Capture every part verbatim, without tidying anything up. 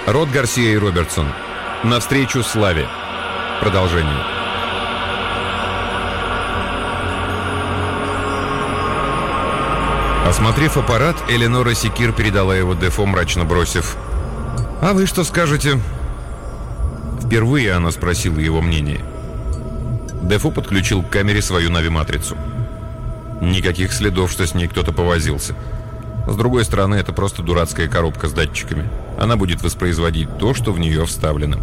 Род Гарсия и Робертсон. Навстречу славе. Продолжение. Осмотрев аппарат, Эленора Секир передала его Дефо, мрачно бросив: «А вы что скажете?» Впервые она спросила его мнение. Дефо подключил к камере свою нави-матрицу. Никаких следов, что с ней кто-то повозился. С другой стороны, это просто дурацкая коробка с датчиками. Она будет воспроизводить то, что в нее вставлено.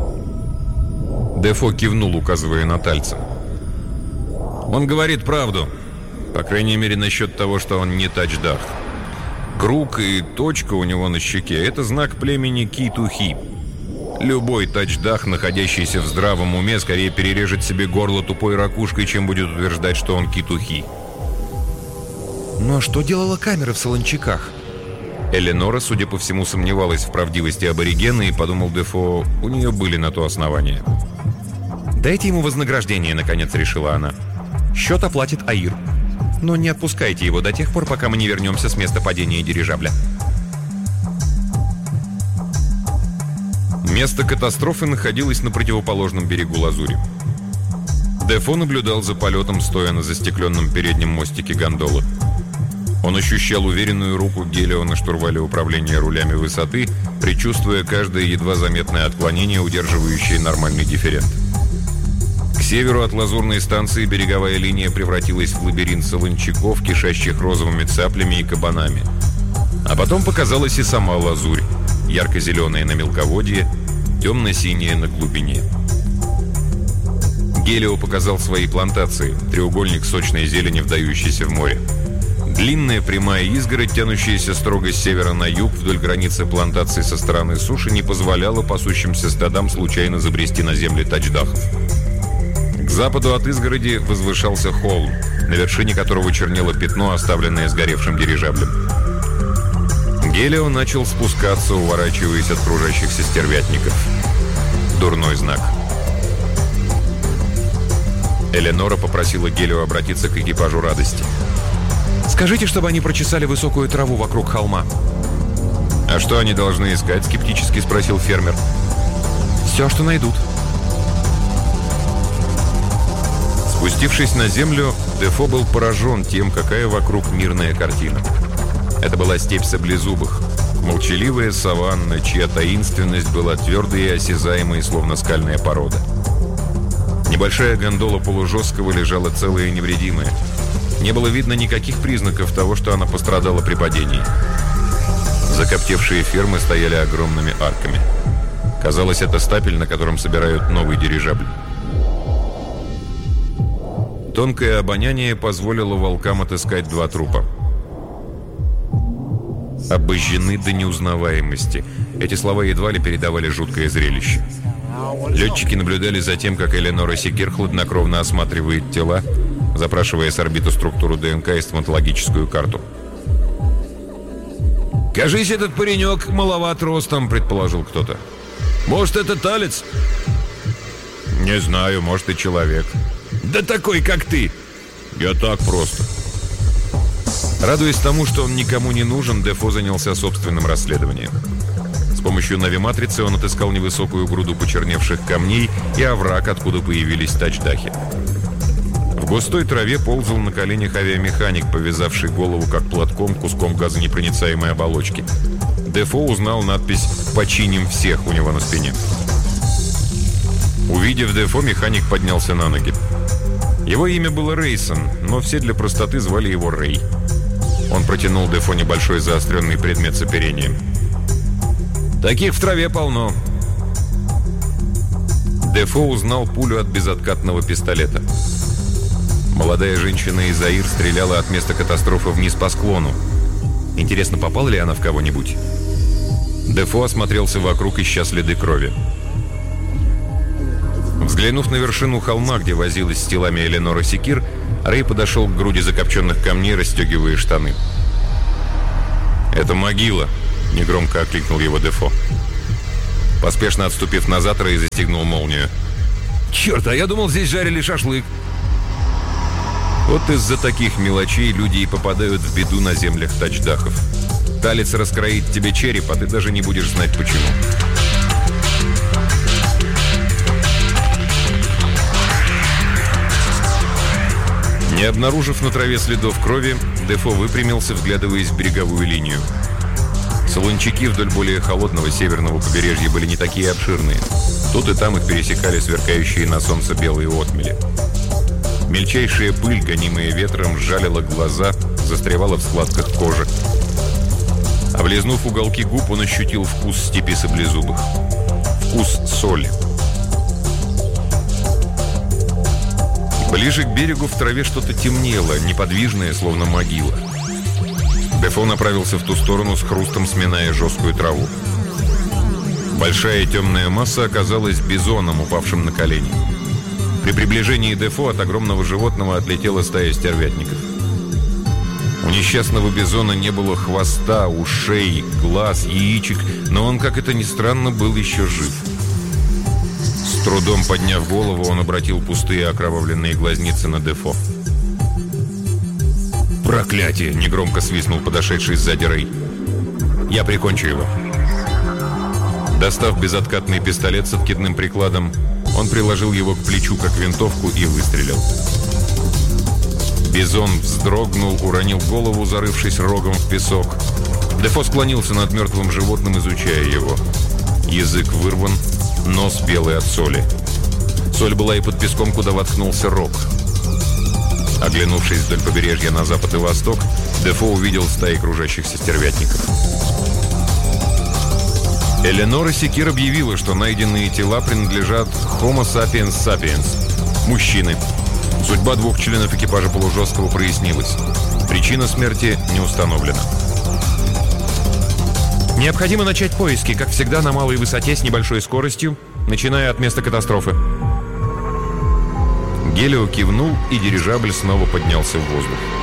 Дефо кивнул, указывая на Тальца. «Он говорит правду. По крайней мере, насчет того, что он не Тачдах. Круг и точка у него на щеке – это знак племени Китухи. Любой Тачдах, находящийся в здравом уме, скорее перережет себе горло тупой ракушкой, чем будет утверждать, что он Китухи». «Но что делала камера в Солончаках?» Эленора, судя по всему, сомневалась в правдивости аборигена, и подумал Дефо, у нее были на то основания. «Дайте ему вознаграждение», — наконец решила она. «Счет оплатит Аир. Но не отпускайте его до тех пор, пока мы не вернемся с места падения дирижабля». Место катастрофы находилось на противоположном берегу Лазури. Дефо наблюдал за полетом, стоя на застекленном переднем мостике гондолы. Он ощущал уверенную руку Гелио на штурвале управления рулями высоты, предчувствуя каждое едва заметное отклонение, удерживающее нормальный дифферент. К северу от лазурной станции береговая линия превратилась в лабиринт солончаков, кишащих розовыми цаплями и кабанами. А потом показалась и сама лазурь, ярко-зеленая на мелководье, темно-синяя на глубине. Гелио показал свои плантации, треугольник сочной зелени, вдающийся в море. Длинная прямая изгородь, тянущаяся строго с севера на юг вдоль границы плантации со стороны суши, не позволяла пасущимся стадам случайно забрести на земли Тачдахов. К западу от изгороди возвышался холм, на вершине которого чернело пятно, оставленное сгоревшим дирижаблем. Гелио начал спускаться, уворачиваясь от кружащихся стервятников. Дурной знак. Эленора попросила Гелио обратиться к экипажу «Радости». «Скажите, чтобы они прочесали высокую траву вокруг холма». «А что они должны искать?» — скептически спросил фермер. «Все, что найдут». Спустившись на землю, Дефо был поражен тем, какая вокруг мирная картина. Это была степь саблезубых, молчаливая саванна, чья таинственность была твердой и осязаемой, словно скальная порода. Небольшая гондола полужесткого лежала целая и невредимая. Не было видно никаких признаков того, что она пострадала при падении. Закоптевшие фермы стояли огромными арками. Казалось, это стапель, на котором собирают новый дирижабль. Тонкое обоняние позволило волкам отыскать два трупа. Обожжены до неузнаваемости. Эти слова едва ли передавали жуткое зрелище. Летчики наблюдали за тем, как Эленора Секир хладнокровно осматривает тела, запрашивая с орбиты структуру ДНК и стоматологическую карту. «Кажись, этот паренек маловат ростом», — предположил кто-то. «Может, это талец?» «Не знаю, может, и человек». «Да такой, как ты!» «Я так просто». Радуясь тому, что он никому не нужен, Дефо занялся собственным расследованием. С помощью нави-матрицы он отыскал невысокую груду почерневших камней и овраг, откуда появились Тачдахи. В густой траве ползал на коленях авиамеханик, повязавший голову как платком куском газонепроницаемой оболочки. Дефо узнал надпись «Починим всех» у него на спине. Увидев Дефо, механик поднялся на ноги. Его имя было Рейсон, но все для простоты звали его Рэй. Он протянул Дефо небольшой заостренный предмет с оперением. «Таких в траве полно». Дефо узнал пулю от безоткатного пистолета. Молодая женщина из Аир стреляла от места катастрофы вниз по склону. Интересно, попала ли она в кого-нибудь? Дефо осмотрелся вокруг, ища следы крови. Взглянув на вершину холма, где возилась с телами Эленора Секир, Рэй подошел к груди закопченных камней, расстегивая штаны. «Это могила», — негромко окликнул его Дефо. Поспешно отступив назад, Рэй застегнул молнию. «Черт, а я думал, здесь жарили шашлык». Вот из-за таких мелочей люди и попадают в беду на землях Тачдахов. Талец раскроит тебе череп, а ты даже не будешь знать почему. Не обнаружив на траве следов крови, Дефо выпрямился, вглядываясь в береговую линию. Солончаки вдоль более холодного северного побережья были не такие обширные. Тут и там их пересекали сверкающие на солнце белые отмели. Мельчайшая пыль, гонимая ветром, жалила глаза, застревала в складках кожи. Облизнув уголки губ, он ощутил вкус степи саблезубых. Вкус соли. Ближе к берегу в траве что-то темнело, неподвижное, словно могила. Дефо направился в ту сторону, с хрустом сминая жесткую траву. Большая темная масса оказалась бизоном, упавшим на колени. При приближении Дефо от огромного животного отлетела стая стервятников. У несчастного бизона не было хвоста, ушей, глаз, яичек, но он, как это ни странно, был еще жив. С трудом подняв голову, он обратил пустые окровавленные глазницы на Дефо. «Проклятие!» — негромко свистнул подошедший сзади Рэй. «Я прикончу его». Достав безоткатный пистолет с откидным прикладом, он приложил его к плечу, как винтовку, и выстрелил. Бизон вздрогнул, уронил голову, зарывшись рогом в песок. Дефо склонился над мертвым животным, изучая его. Язык вырван, нос белый от соли. Соль была и под песком, куда воткнулся рог. Оглянувшись вдоль побережья на запад и восток, Дефо увидел стаи кружащихся стервятников. Эленора Секир объявила, что найденные тела принадлежат Homo sapiens sapiens – мужчины. Судьба двух членов экипажа полужесткого прояснилась. Причина смерти не установлена. Необходимо начать поиски, как всегда, на малой высоте с небольшой скоростью, начиная от места катастрофы. Гелио кивнул, и дирижабль снова поднялся в воздух.